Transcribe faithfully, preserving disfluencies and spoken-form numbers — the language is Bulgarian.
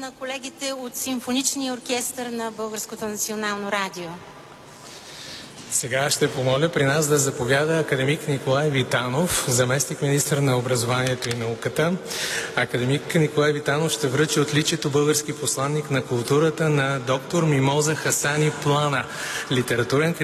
на колегите от Симфоничния оркестър на Българското национално радио. Сега ще помоля при нас да заповяда академик Николай Витанов, заместник-министър на образованието и науката. Академик Николай Витанов ще връчи отличието български посланник на културата на доктор Мимоза Хасани Плана, литературен